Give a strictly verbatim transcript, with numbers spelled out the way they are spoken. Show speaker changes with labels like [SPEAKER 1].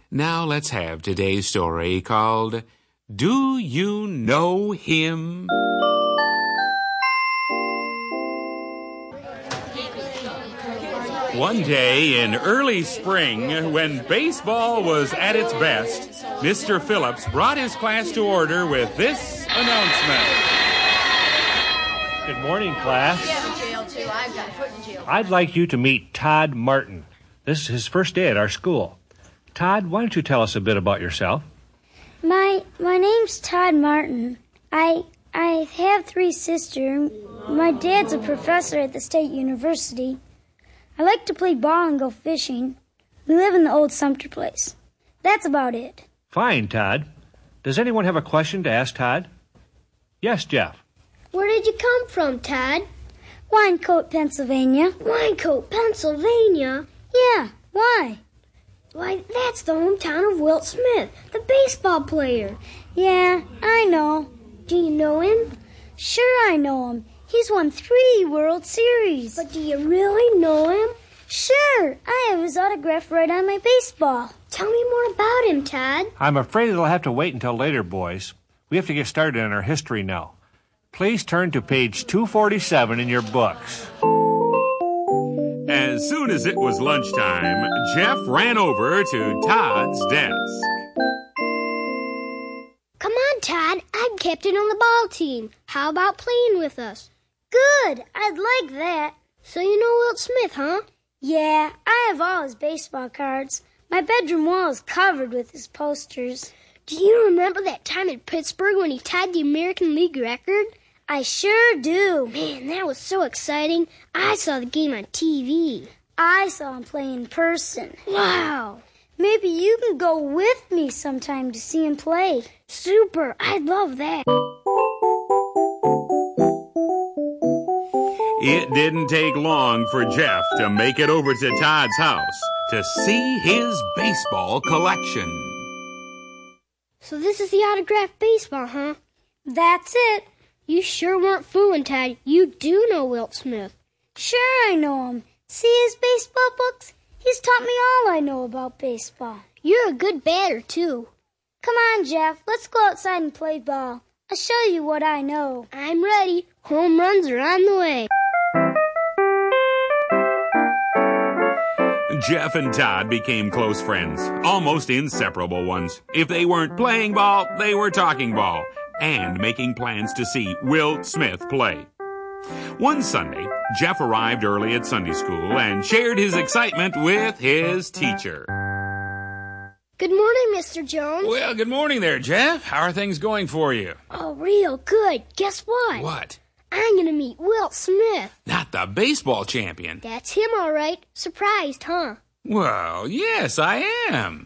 [SPEAKER 1] Now let's have today's story called, Do You Know Him? One day in early spring, when baseball was at its best, Mister Phillips brought his class to order with this announcement.
[SPEAKER 2] Good morning, class.
[SPEAKER 3] Yeah, jail too. I've got put in jail.
[SPEAKER 2] I'd like you to meet Todd Martin. This is his first day at our school. Todd, why don't you tell us a bit about yourself?
[SPEAKER 4] My my name's Todd Martin. I I have three sisters. My dad's a professor at the State University. I like to play ball and go fishing. We live in the old Sumter place. That's about it.
[SPEAKER 2] Fine, Todd. Does anyone have a question to ask Todd? Yes, Jeff.
[SPEAKER 5] Where did you come from, Todd?
[SPEAKER 4] Winecoat, Pennsylvania.
[SPEAKER 5] Winecoat, Pennsylvania?
[SPEAKER 4] Yeah, why?
[SPEAKER 5] Why, that's the hometown of Wilt Smith, the baseball player.
[SPEAKER 4] Yeah, I know.
[SPEAKER 5] Do you know him?
[SPEAKER 4] Sure I know him. He's won three World Series.
[SPEAKER 5] But do you really know him?
[SPEAKER 4] Sure, I have his autograph right on my baseball.
[SPEAKER 5] Tell me more about him, Todd.
[SPEAKER 2] I'm afraid it'll have to wait until later, boys. We have to get started on our history now. Please turn to page two forty-seven in your books.
[SPEAKER 1] As soon as it was lunchtime, Jeff ran over to Todd's desk.
[SPEAKER 5] Come on, Todd. I'm captain on the ball team. How about playing with us?
[SPEAKER 4] Good, I'd like that.
[SPEAKER 5] So you know Wilt Smith, huh?
[SPEAKER 4] Yeah, I have all his baseball cards. My bedroom wall is covered with his posters.
[SPEAKER 5] Do you remember that time in Pittsburgh when he tied the American League record?
[SPEAKER 4] I sure do.
[SPEAKER 5] Man, that was so exciting. I saw the game on T V.
[SPEAKER 4] I saw him play in person.
[SPEAKER 5] Wow.
[SPEAKER 4] Maybe you can go with me sometime to see him play.
[SPEAKER 5] Super. I'd love that.
[SPEAKER 1] It didn't take long for Jeff to make it over to Todd's house to see his baseball collection.
[SPEAKER 5] So this is the autographed baseball, huh?
[SPEAKER 4] That's it.
[SPEAKER 5] You sure weren't fooling, Todd. You do know Wilt Smith.
[SPEAKER 4] Sure I know him. See his baseball books? He's taught me all I know about baseball.
[SPEAKER 5] You're a good batter, too.
[SPEAKER 4] Come on, Jeff. Let's go outside and play ball. I'll show you what I know.
[SPEAKER 5] I'm ready. Home runs are on the way.
[SPEAKER 1] Jeff and Todd became close friends, almost inseparable ones. If they weren't playing ball, they were talking ball and making plans to see Wilt Smith play. One Sunday, Jeff arrived early at Sunday school and shared his excitement with his teacher.
[SPEAKER 5] Good morning, Mister Jones.
[SPEAKER 1] Well, good morning there, Jeff. How are things going for you?
[SPEAKER 5] Oh, real good. Guess what?
[SPEAKER 1] What?
[SPEAKER 5] I'm going to meet Wilt Smith.
[SPEAKER 1] Not the baseball champion.
[SPEAKER 5] That's him, all right. Surprised, huh?
[SPEAKER 1] Well, yes, I am.